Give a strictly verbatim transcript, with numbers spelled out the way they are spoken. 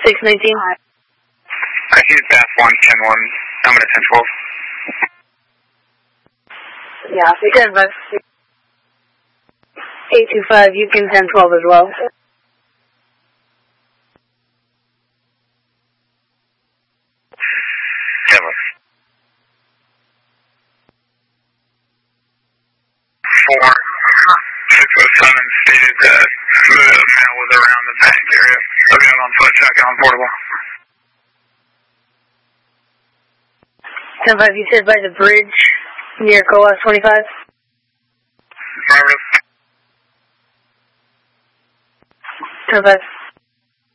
six nineteen. I see the path one, ten one. I'm at ten twelve. Yeah, ten five. eight two five, you can ten twelve as well. ten one. four six oh seven stated that the male was around the back area. Okay, I'm on foot, check on portable. ten five, you said by the bridge near Coas twenty-five? Affirmative. ten five.